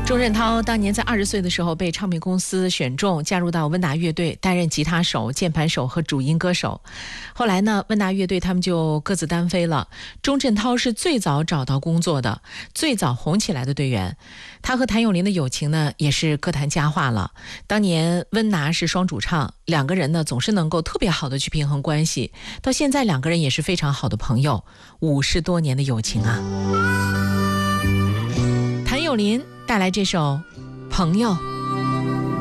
钟镇涛当年在20岁的时候被唱片公司选中，加入到温拿乐队，担任吉他手、键盘手和主音歌手。后来呢，温拿乐队他们就各自单飞了。钟镇涛是最早找到工作的、最早红起来的队员。他和谭咏麟的友情呢，也是歌坛佳话了。当年温拿是双主唱，两个人呢总是能够特别好的去平衡关系。到现在两个人也是非常好的朋友，50多年的友情啊。谭咏麟带来这首《朋友》。